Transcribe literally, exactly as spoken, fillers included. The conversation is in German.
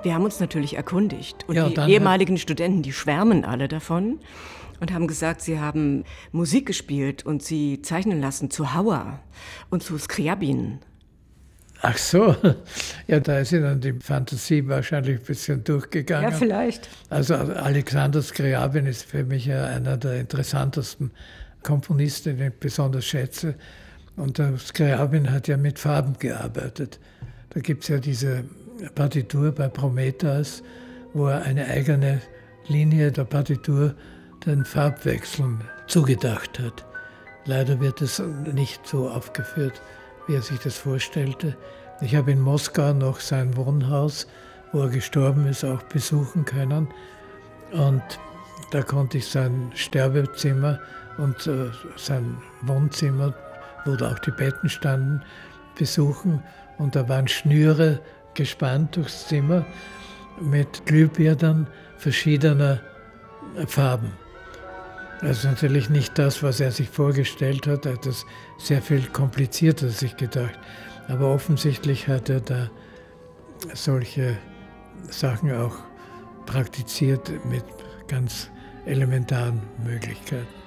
Wir haben uns natürlich erkundigt. Und ja, die ehemaligen Studenten, die schwärmen alle davon und haben gesagt, sie haben Musik gespielt und sie zeichnen lassen zu Hauer und zu Scriabin. Ach so, ja, da ist Ihnen die Fantasie wahrscheinlich ein bisschen durchgegangen. Ja, vielleicht. Also Alexander Scriabin ist für mich ja einer der interessantesten Komponisten, den ich besonders schätze. Und der Scriabin hat ja mit Farben gearbeitet. Da gibt es ja diese Partitur bei Prometheus, wo er eine eigene Linie der Partitur den Farbwechseln zugedacht hat. Leider wird es nicht so aufgeführt, wie er sich das vorstellte. Ich habe in Moskau noch sein Wohnhaus, wo er gestorben ist, auch besuchen können. Und da konnte ich sein Sterbezimmer und äh, sein Wohnzimmer, wo da auch die Betten standen, besuchen. Und da waren Schnüre gespannt durchs Zimmer mit Glühbirnen verschiedener Farben. Also natürlich nicht das, was er sich vorgestellt hat, er hat das sehr viel komplizierter sich gedacht. Aber offensichtlich hat er da solche Sachen auch praktiziert mit ganz elementaren Möglichkeiten.